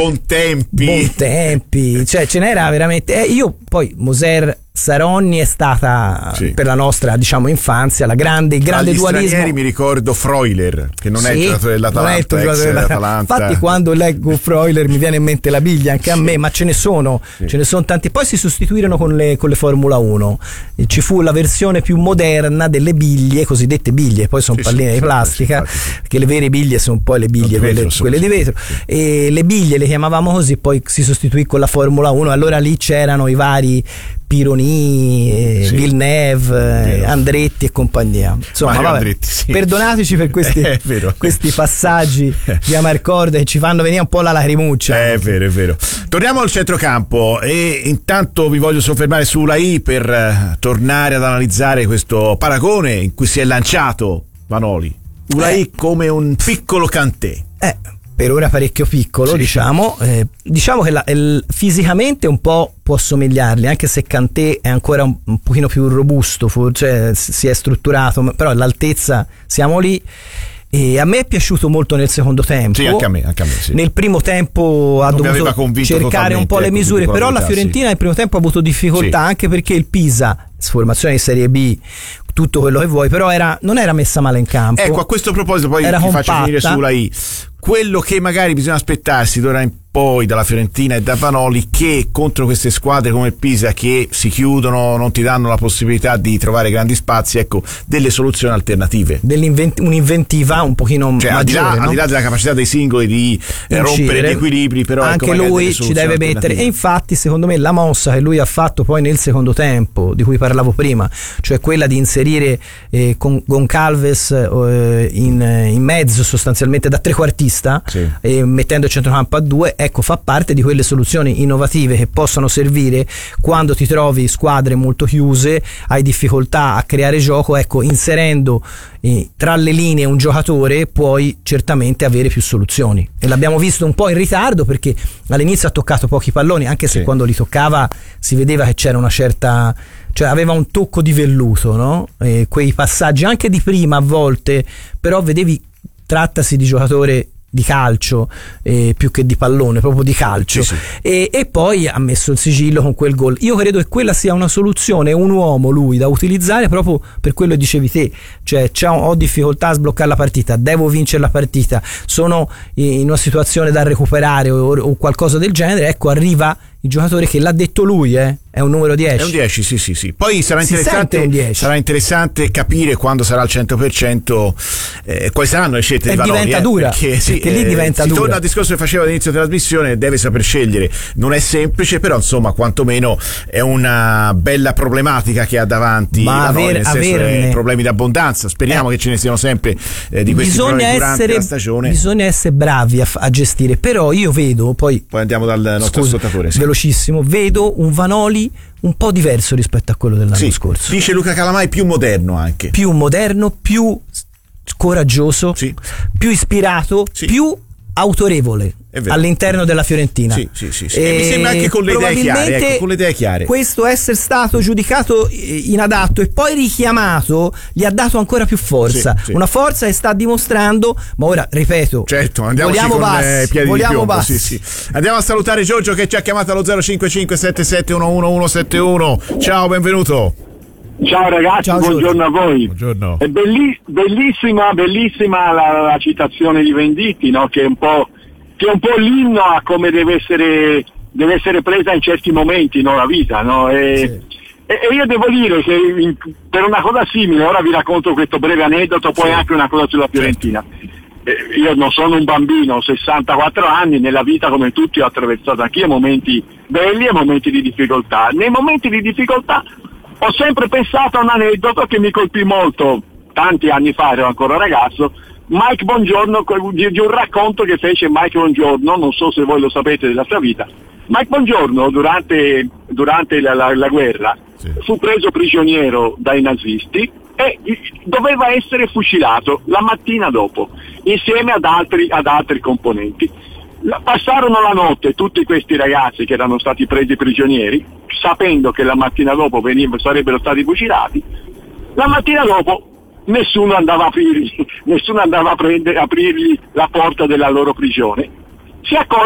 Buon tempi, cioè ce n'era veramente. Io poi Moser Saronni è stata per la nostra, diciamo, infanzia la grande dualismo. Stranieri mi ricordo Freuler, che non è il giocatore dell'Atalanta, Infatti quando leggo Freuler mi viene in mente la biglia, anche a me, ma ce ne sono tanti. Poi si sostituirono con le Formula 1, ci fu la versione più moderna delle biglie, cosiddette biglie, poi sono palline di plastica, perché le vere biglie sono poi le biglie, quelle di vetro, e le biglie le chiamavamo così, poi si sostituì con la Formula 1, allora lì c'erano i vari Pironi, Villeneuve, Andretti e compagnia. Insomma, Andretti, perdonateci per questi passaggi di Amarcord che ci fanno venire un po' la lacrimuccia. È vero. Torniamo al centrocampo e intanto vi voglio soffermare su Ulai per tornare ad analizzare questo paragone in cui si è lanciato Vanoli. Ulai come un piccolo Kanté. Per ora parecchio piccolo, diciamo che fisicamente un po' può somigliargli, anche se Kanté è ancora un pochino più robusto, forse si è strutturato, però l'altezza siamo lì. E a me è piaciuto molto nel secondo tempo. Sì, anche a me. Sì. Nel primo tempo ha dovuto cercare un po' le misure, però la Fiorentina nel primo tempo ha avuto difficoltà, anche perché il Pisa, formazione di Serie B, tutto quello che vuoi, però non era messa male in campo. Ecco, a questo proposito poi ti faccio finire su Ulai. Quello che magari bisogna aspettarsi d'ora in poi dalla Fiorentina e da Vanoli, che contro queste squadre come il Pisa che si chiudono, non ti danno la possibilità di trovare grandi spazi, ecco, delle soluzioni alternative, un'inventiva un pochino maggiore, al di là della capacità dei singoli di rompere gli equilibri, però anche lui ci deve mettere. E infatti secondo me la mossa che lui ha fatto poi nel secondo tempo, di cui parlavo prima, cioè quella di inserire con Goncalves in mezzo sostanzialmente da trequartista, mettendo il centrocampo a 2, ecco, fa parte di quelle soluzioni innovative che possono servire quando ti trovi squadre molto chiuse, hai difficoltà a creare gioco. Ecco, inserendo tra le linee un giocatore puoi certamente avere più soluzioni, e l'abbiamo visto un po' in ritardo, perché all'inizio ha toccato pochi palloni, anche se quando li toccava si vedeva che c'era una certa, cioè aveva un tocco di velluto, no? Quei passaggi anche di prima a volte, però vedevi, trattasi di giocatore di calcio più che di pallone, proprio di calcio. E poi ha messo il sigillo con quel gol. Io credo che quella sia una soluzione, un uomo lui da utilizzare proprio per quello che dicevi te, cioè ho difficoltà a sbloccare la partita, devo vincere la partita, sono in una situazione da recuperare o qualcosa del genere, ecco, arriva il giocatore che l'ha detto lui, è un numero 10. È un 10, sì. Poi sarà interessante capire quando sarà al 100% quali saranno le scelte di Vanoli. Diventa dura, perché lì diventa dura. Torna al discorso che facevo all'inizio della trasmissione, deve saper scegliere. Non è semplice, però insomma quantomeno è una bella problematica che ha davanti Vanoli, nel senso problemi di abbondanza. Speriamo che ce ne siano sempre di questi problemi durante la stagione. Bisogna essere bravi a gestire, però io vedo poi andiamo dal nostro ascoltatore. Velocissimo, vedo un Vanoli un po' diverso rispetto a quello dell'anno scorso. Dice Luca Calamai, più moderno anche. Più moderno, più coraggioso, più ispirato, più autorevole all'interno della Fiorentina. Sì. E mi sembra anche con le idee chiare. Questo essere stato giudicato inadatto e poi richiamato gli ha dato ancora più forza. Una forza che sta dimostrando, ma ora ripeto, andiamo bassi, piedi di piombo. Bassi. Andiamo a salutare Giorgio che ci ha chiamato allo 05577111171. Ciao, benvenuto. Ciao ragazzi, buongiorno a voi. Buongiorno. È bellissima la citazione di Venditti, no? Che è un po' l'inno a come deve essere presa in certi momenti, no? La vita, no? E io devo dire che per una cosa simile, ora vi racconto questo breve aneddoto, poi anche una cosa sulla Fiorentina. Io non sono un bambino, ho 64 anni, nella vita come tutti ho attraversato anch'io momenti belli e momenti di difficoltà. Nei momenti di difficoltà ho sempre pensato a un aneddoto che mi colpì molto, tanti anni fa, ero ancora ragazzo, Mike Bongiorno, di un racconto che fece Mike Bongiorno, non so se voi lo sapete della sua vita. Mike Bongiorno durante la guerra fu preso prigioniero dai nazisti e doveva essere fucilato la mattina dopo, insieme ad altri componenti. Passarono la notte tutti questi ragazzi che erano stati presi prigionieri, sapendo che la mattina dopo sarebbero stati fucilati. La mattina dopo nessuno andava a aprirgli la porta della loro prigione. Si